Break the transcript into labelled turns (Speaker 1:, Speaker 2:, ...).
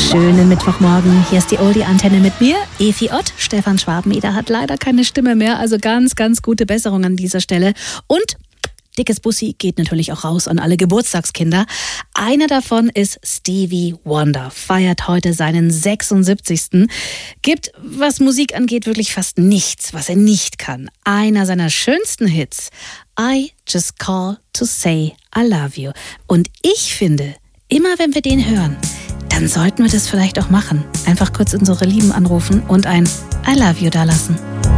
Speaker 1: Schönen Mittwochmorgen. Hier ist die Oldie-Antenne mit mir, Evi Ott. Stefan Schwabeneder hat leider keine Stimme mehr, also ganz, ganz gute Besserung an dieser Stelle. Und dickes Bussi geht natürlich auch raus an alle Geburtstagskinder. Einer davon ist Stevie Wonder, feiert heute seinen 76. Gibt, was Musik angeht, wirklich fast nichts, was er nicht kann. Einer seiner schönsten Hits, I Just Call to Say I Love You. Und ich finde, immer wenn wir den hören, dann sollten wir das vielleicht auch machen. Einfach kurz unsere Lieben anrufen und ein I Love You dalassen.